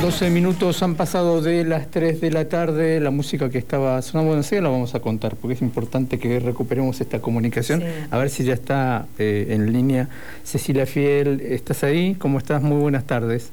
12 minutos han pasado de las 3 de la tarde. La música que estaba sonando, bueno, sí, la vamos a contar, porque es importante que recuperemos esta comunicación. Sí. A ver si ya está en línea. Cecilia Fiel, ¿estás ahí? ¿Cómo estás? Muy buenas tardes.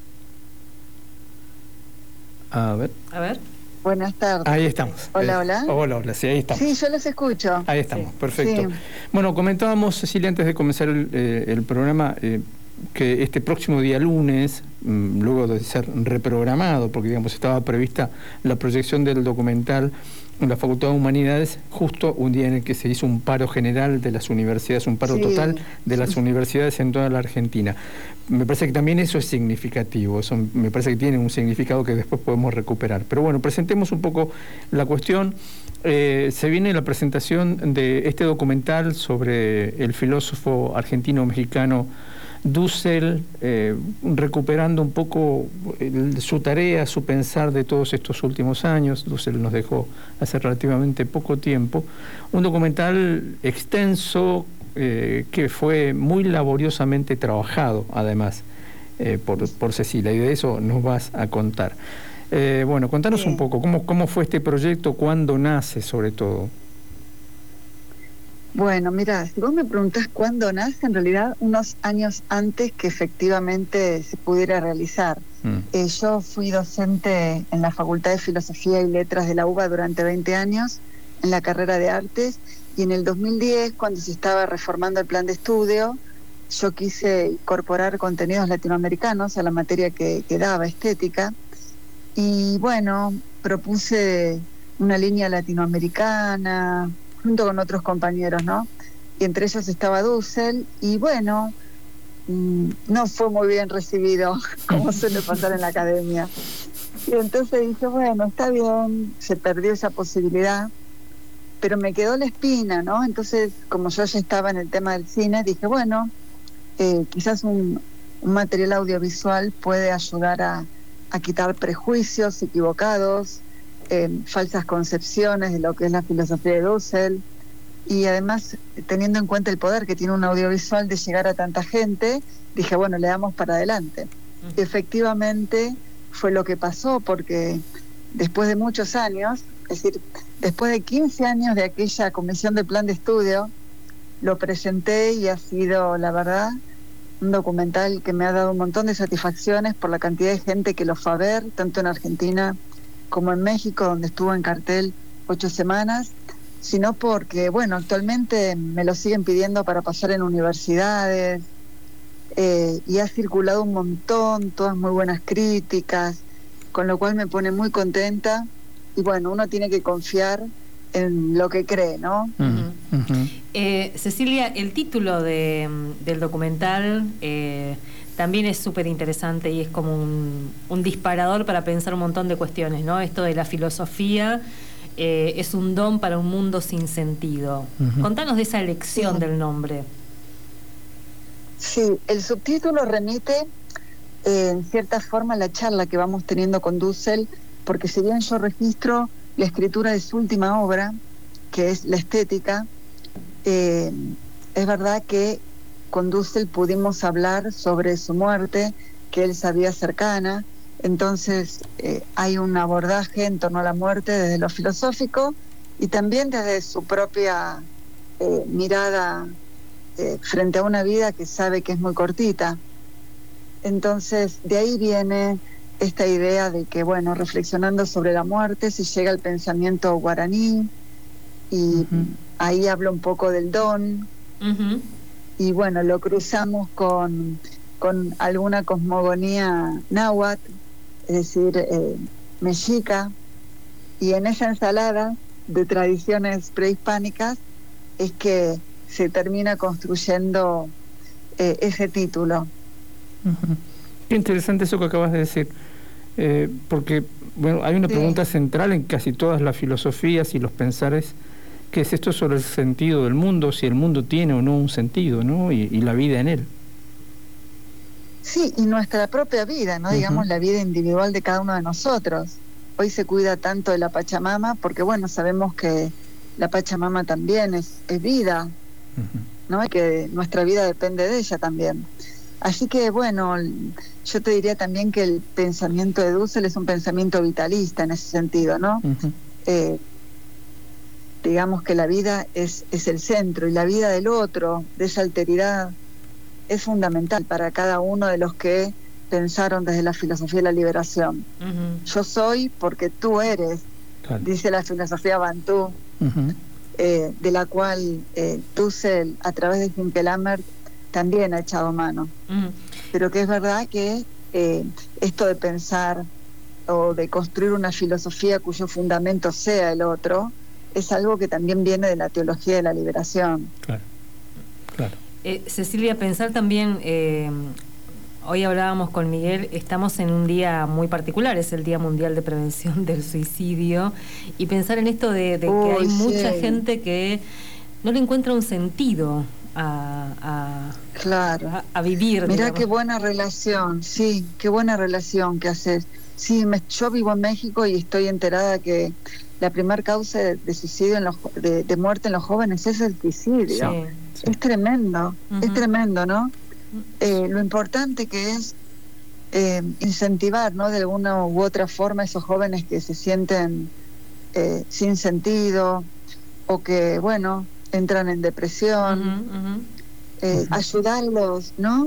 A ver. Buenas tardes. Ahí estamos. Hola, hola. Hola, sí, ahí estamos. Sí, yo los escucho. Ahí estamos, sí. Perfecto. Sí. Bueno, comentábamos, Cecilia, antes de comenzar el programa, que este próximo día lunes, luego de ser reprogramado, porque digamos estaba prevista la proyección del documental en la Facultad de Humanidades, justo un día en el que se hizo un paro general de las universidades, un paro total de las universidades en toda la Argentina. Me parece que también eso es significativo, eso me parece que tiene un significado que después podemos recuperar. Pero bueno, presentemos un poco la cuestión. Se viene la presentación de este documental sobre el filósofo argentino-mexicano Dussel, recuperando un poco su tarea, su pensar de todos estos últimos años. Dussel nos dejó hace relativamente poco tiempo. Un documental extenso que fue muy laboriosamente trabajado, además, por Cecilia, y de eso nos vas a contar. Bueno, contanos un poco, ¿cómo fue este proyecto? ¿Cuándo nace, sobre todo? Bueno, mira, si vos me preguntás cuándo nace, en realidad unos años antes que efectivamente se pudiera realizar. Yo fui docente en la Facultad de Filosofía y Letras de la UBA durante 20 años, en la carrera de Artes, y en el 2010, cuando se estaba reformando el plan de estudio, yo quise incorporar contenidos latinoamericanos a la materia que daba, estética, y bueno, propuse una línea latinoamericana, junto con otros compañeros, ¿no? Y entre ellos estaba Dussel, y bueno, no fue muy bien recibido, como suele pasar en la academia. Y entonces dije, bueno, está bien, se perdió esa posibilidad, pero me quedó la espina, ¿no? Entonces, como yo ya estaba en el tema del cine, dije, bueno, quizás un material audiovisual puede ayudar a quitar prejuicios equivocados, falsas concepciones de lo que es la filosofía de Dussel, y además, teniendo en cuenta el poder que tiene un audiovisual de llegar a tanta gente, dije, bueno, le damos para adelante. Y efectivamente fue lo que pasó, porque después de muchos años, es decir, después de 15 años de aquella comisión de plan de estudio, lo presenté y ha sido, la verdad, un documental que me ha dado un montón de satisfacciones por la cantidad de gente que lo fue a ver, tanto en Argentina como en México, donde estuvo en cartel 8 semanas, sino porque, bueno, actualmente me lo siguen pidiendo para pasar en universidades, y ha circulado un montón, todas muy buenas críticas, con lo cual me pone muy contenta, y bueno, uno tiene que confiar en lo que cree, ¿no? Cecilia, el título del documental también es súper interesante y es como un disparador para pensar un montón de cuestiones, ¿no? Esto de la filosofía es un don para un mundo sin sentido. Contanos de esa elección del nombre. Sí, el subtítulo remite en cierta forma a la charla que vamos teniendo con Dussel, porque si bien yo registro la escritura de su última obra, que es La Estética, es verdad que con Dussel pudimos hablar sobre su muerte, que él sabía cercana. Entonces hay un abordaje en torno a la muerte desde lo filosófico y también desde su propia mirada frente a una vida que sabe que es muy cortita. Entonces de ahí viene esta idea de que, bueno, reflexionando sobre la muerte se llega al pensamiento guaraní, y ahí hablo un poco del don, y bueno, lo cruzamos con alguna cosmogonía náhuatl, es decir, mexica, y en esa ensalada de tradiciones prehispánicas es que se termina construyendo ese título. Qué interesante eso que acabas de decir, porque bueno, hay una pregunta central en casi todas las filosofías y los pensares, que es esto sobre el sentido del mundo, si el mundo tiene o no un sentido, ¿no? Y la vida en él. Sí, y nuestra propia vida, ¿no? Digamos, la vida individual de cada uno de nosotros. Hoy se cuida tanto de la Pachamama porque, bueno, sabemos que la Pachamama también es vida, ¿no? Y que nuestra vida depende de ella también. Así que bueno, yo te diría también que el pensamiento de Dussel es un pensamiento vitalista en ese sentido, ¿no? Digamos que la vida es el centro y la vida del otro, de esa alteridad, es fundamental para cada uno de los que pensaron desde la filosofía de la liberación. Yo soy porque tú eres, claro, dice la filosofía Bantú, de la cual Dussel, a través de Finkelhammer, también ha echado mano. Pero que es verdad que esto de pensar o de construir una filosofía cuyo fundamento sea el otro, es algo que también viene de la teología de la liberación. Claro, claro. Cecilia, pensar también, hoy hablábamos con Miguel, estamos en un día muy particular, es el Día Mundial de Prevención del Suicidio, y pensar en esto de que hay mucha gente que no le encuentra un sentido claro, a vivir. Mirá, digamos. qué buena relación, sí, qué buena relación que haces. Sí, yo vivo en México y estoy enterada que la primera causa de suicidio, de muerte en los jóvenes es el suicidio. Sí. Es tremendo, es tremendo, ¿no? Lo importante que es incentivar, ¿no? De alguna u otra forma a esos jóvenes que se sienten sin sentido o que, bueno, entran en depresión, ayudarlos, ¿no?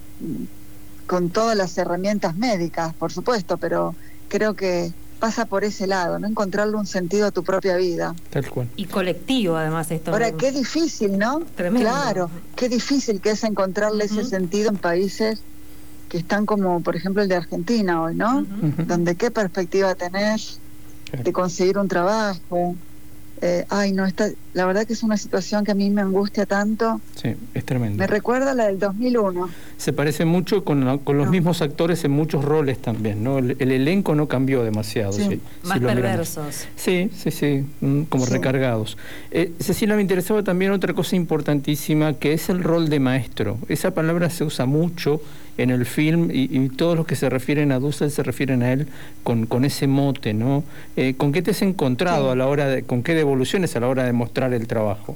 Con todas las herramientas médicas, por supuesto, pero creo que pasa por ese lado, ¿no? Encontrarle un sentido a tu propia vida. Tal cual. Y colectivo, además, esto. Ahora, qué difícil, ¿no? Tremendo. Claro, qué difícil que es encontrarle ese sentido en países que están como, por ejemplo, el de Argentina hoy, ¿no? Donde qué perspectiva tenés de conseguir un trabajo. No, la verdad que es una situación que a mí me angustia tanto. Sí, es tremendo. Me recuerda a la del 2001. Se parece mucho con los mismos actores en muchos roles también, ¿no? El elenco no cambió demasiado. Sí. Más perversos. Sí, como recargados. Cecilia, me interesaba también otra cosa importantísima, que es el rol de maestro. Esa palabra se usa mucho en el film y todos los que se refieren a Dussel se refieren a él con ese mote, ¿no? ¿Con qué te has encontrado a la hora con qué devoluciones a la hora de mostrar el trabajo?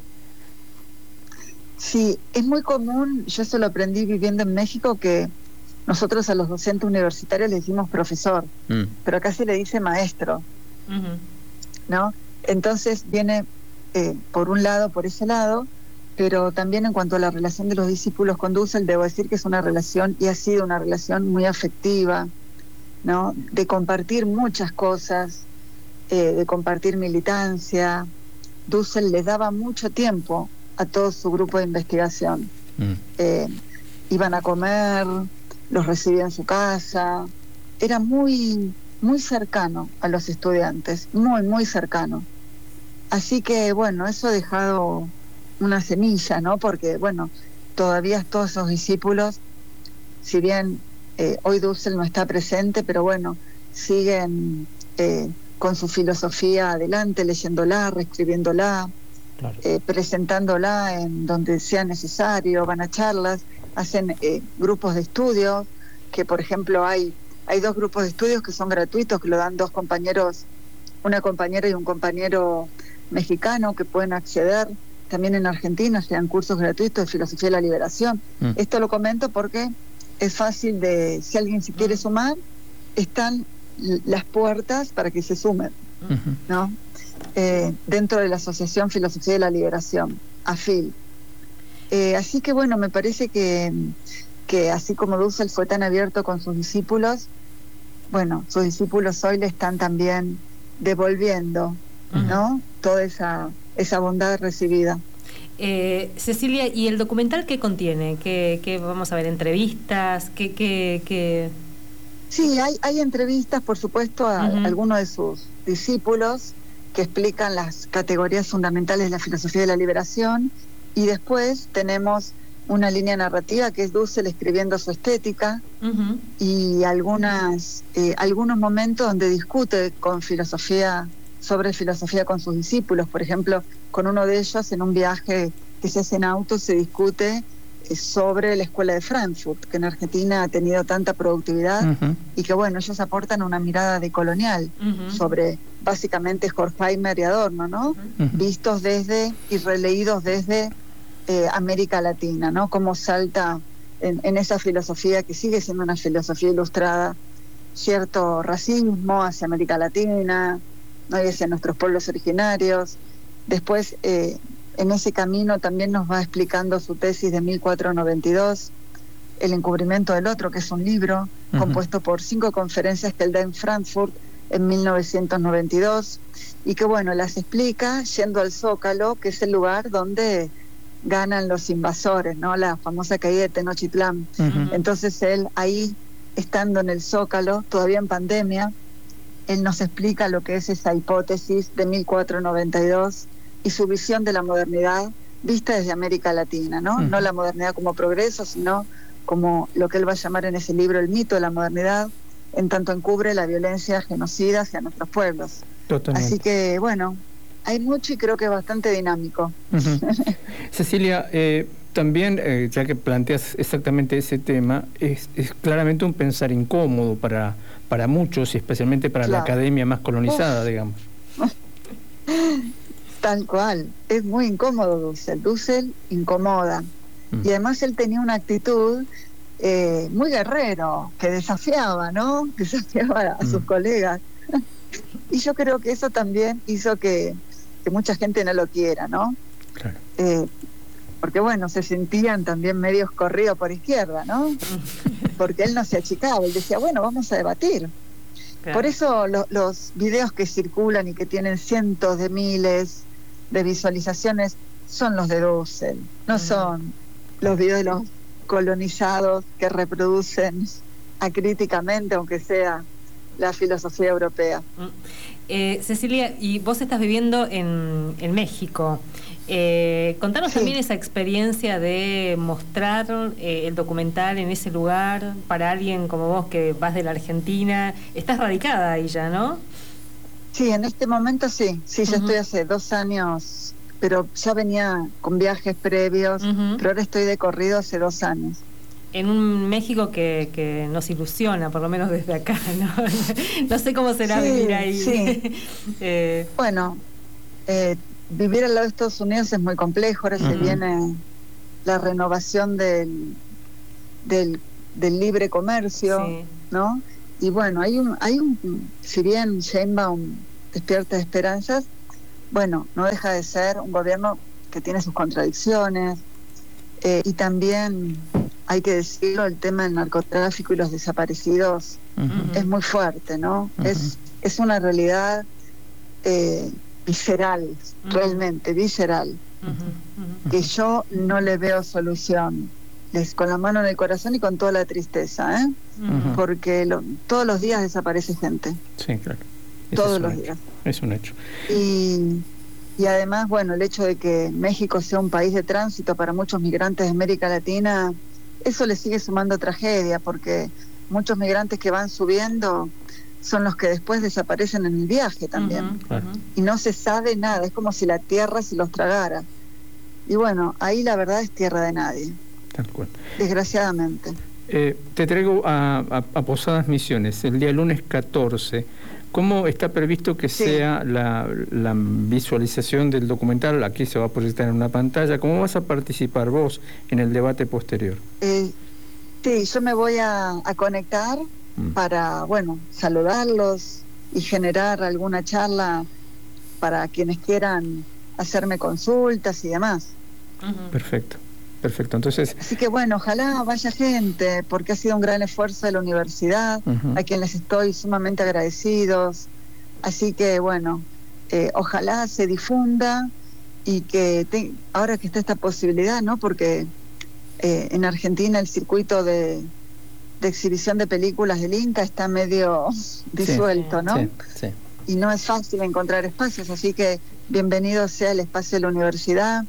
Sí, es muy común, yo eso lo aprendí viviendo en México, que nosotros a los docentes universitarios le decimos profesor, pero acá se le dice maestro, ¿no? Entonces viene por un lado, por ese lado, pero también en cuanto a la relación de los discípulos con Dussel, debo decir que es una relación, y ha sido una relación muy afectiva, ¿no? De compartir muchas cosas, de compartir militancia. Dussel les daba mucho tiempo a todo su grupo de investigación. Iban a comer, los recibía en su casa, era muy, muy cercano a los estudiantes, muy, muy cercano. Así que, bueno, eso ha dejado una semilla, ¿no? Porque, bueno, todavía todos esos discípulos, si bien hoy Dussel no está presente, pero bueno, siguen con su filosofía adelante, leyéndola, reescribiéndola, claro, presentándola en donde sea necesario, van a charlas, hacen grupos de estudio, que por ejemplo hay 2 grupos de estudios que son gratuitos, que lo dan 2 compañeros, una compañera y un compañero mexicano, que pueden acceder. También en Argentina se dan cursos gratuitos de filosofía de la liberación. Esto lo comento porque es fácil si alguien se quiere sumar, están las puertas para que se sumen, ¿no? Dentro de la Asociación Filosofía de la Liberación, AFIL. Así que bueno, me parece que así como Dussel fue tan abierto con sus discípulos, bueno, sus discípulos hoy le están también devolviendo, ¿no? Toda esa bondad recibida. Cecilia, ¿y el documental qué contiene? ¿Qué vamos a ver? ¿Entrevistas? ¿Qué? Sí, hay entrevistas, por supuesto, a algunos de sus discípulos que explican las categorías fundamentales de la filosofía de la liberación, y después tenemos una línea narrativa que es Dussel escribiendo su estética, y algunos momentos donde discute sobre filosofía con sus discípulos. Por ejemplo, con uno de ellos, en un viaje que se hace en auto, se discute sobre la escuela de Frankfurt, que en Argentina ha tenido tanta productividad, y que bueno, ellos aportan una mirada decolonial sobre básicamente Horkheimer y Adorno, ¿no? Vistos desde y releídos desde América Latina, ¿no? Cómo salta en esa filosofía que sigue siendo una filosofía ilustrada, cierto racismo hacia América Latina, ¿no? Y hacia nuestros pueblos originarios. Después, en ese camino también nos va explicando su tesis de 1492, El encubrimiento del otro, que es un libro compuesto por 5 conferencias que él da en Frankfurt en 1992, y que bueno, las explica yendo al Zócalo, que es el lugar donde ganan los invasores, ¿no? La famosa caída de Tenochtitlán. Entonces él ahí, estando en el Zócalo, todavía en pandemia, él nos explica lo que es esa hipótesis de 1492 y su visión de la modernidad vista desde América Latina, ¿no? No la modernidad como progreso, sino como lo que él va a llamar en ese libro el mito de la modernidad, en tanto encubre la violencia genocida hacia nuestros pueblos. Totalmente. Así que, bueno, hay mucho y creo que es bastante dinámico. Cecilia, también, ya que planteas exactamente ese tema, es claramente un pensar incómodo para muchos, y especialmente para la academia más colonizada, digamos. Tal cual, es muy incómodo Dussel. Dussel incomoda. Y además él tenía una actitud muy guerrero, que desafiaba, ¿no? Desafiaba a sus colegas. Y yo creo que eso también hizo que mucha gente no lo quiera, ¿no? Claro. Porque bueno, se sentían también medios corridos por izquierda, ¿no? Porque él no se achicaba, él decía, bueno, vamos a debatir. Claro. Por eso los videos que circulan y que tienen cientos de miles de visualizaciones son los de Dussel, no son los videos de los colonizados que reproducen acríticamente, aunque sea la filosofía europea. Cecilia, y vos estás viviendo en México. Contanos también esa experiencia de mostrar el documental en ese lugar para alguien como vos que vas de la Argentina. Estás radicada ahí ya, ¿no? Sí, en este momento sí, ya estoy hace 2 años, pero ya venía con viajes previos, pero ahora estoy de corrido hace 2 años. En un México que nos ilusiona, por lo menos desde acá, ¿no? No sé cómo será vivir ahí. Sí. Bueno, vivir al lado de Estados Unidos es muy complejo. Ahora se viene la renovación del libre comercio, ¿no? Y bueno, hay un si bien Sheinbaum despierta esperanzas, bueno, no deja de ser un gobierno que tiene sus contradicciones, y también hay que decirlo, el tema del narcotráfico y los desaparecidos es muy fuerte, ¿no? Es una realidad visceral, realmente visceral, que yo no le veo solución. Con la mano en el corazón y con toda la tristeza, porque todos los días desaparece gente. Sí, claro. Todos los días. Es un hecho. Y además, bueno, el hecho de que México sea un país de tránsito para muchos migrantes de América Latina, eso le sigue sumando tragedia, porque muchos migrantes que van subiendo son los que después desaparecen en el viaje también. Y no se sabe nada, es como si la tierra se los tragara. Y bueno, ahí la verdad es tierra de nadie. Tal cual. Desgraciadamente. Te traigo a Posadas Misiones, el día lunes 14. ¿Cómo está previsto que sea la visualización del documental? Aquí se va a proyectar en una pantalla. ¿Cómo vas a participar vos en el debate posterior? Sí, yo me voy a conectar para, bueno, saludarlos y generar alguna charla para quienes quieran hacerme consultas y demás. Perfecto. Entonces, así que bueno, ojalá vaya gente, porque ha sido un gran esfuerzo de la universidad, a quien les estoy sumamente agradecidos. Así que bueno, ojalá se difunda y que ahora que está esta posibilidad, ¿no? Porque en Argentina el circuito de exhibición de películas del Inca está medio disuelto, ¿no? Sí. Y no es fácil encontrar espacios, así que bienvenido sea el espacio de la universidad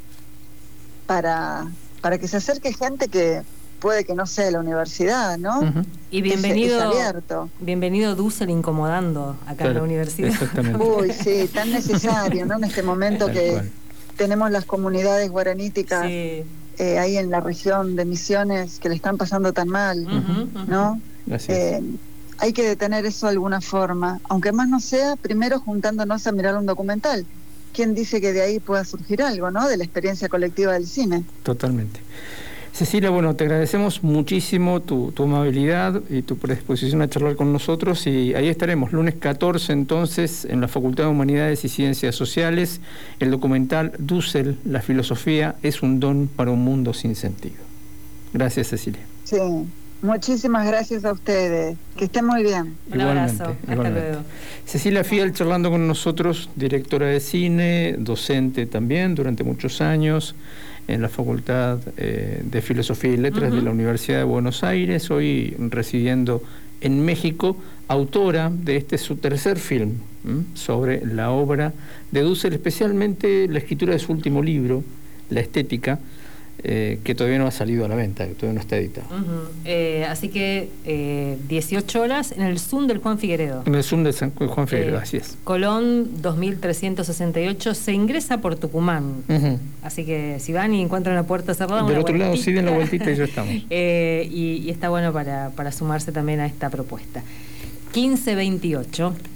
para que se acerque gente que puede que no sea de la universidad, ¿no? Y bienvenido, es abierto. Bienvenido Dussel incomodando acá en la universidad. Exactamente. Uy, sí, tan necesario, ¿no? En este momento que tenemos las comunidades guaraníticas ahí en la región de Misiones que le están pasando tan mal, ¿no? Hay que detener eso de alguna forma, aunque más no sea, primero juntándonos a mirar un documental. ¿Quién dice que de ahí pueda surgir algo, ¿no? De la experiencia colectiva del cine. Totalmente. Cecilia, bueno, te agradecemos muchísimo tu amabilidad y tu predisposición a charlar con nosotros, y ahí estaremos, lunes 14 entonces, en la Facultad de Humanidades y Ciencias Sociales, el documental Dussel, la filosofía es un don para un mundo sin sentido. Gracias, Cecilia. Sí, muchísimas gracias a ustedes, que estén muy bien. Un abrazo, hasta luego. Cecilia Fiel charlando con nosotros, directora de cine, docente también durante muchos años en la Facultad de Filosofía y Letras de la Universidad de Buenos Aires, hoy residiendo en México, autora de su tercer film sobre la obra de Dussel, especialmente la escritura de su último libro, La Estética, que todavía no ha salido a la venta, que todavía no está editado. Así que 18 horas en el Zoom del Juan Figueredo. En el Zoom del Juan Figueredo, así es. Colón 2368, se ingresa por Tucumán. Así que si van y encuentran la puerta cerrada, del otro lado sí den la vueltita y ya estamos. Y está bueno para sumarse también a esta propuesta. 1528.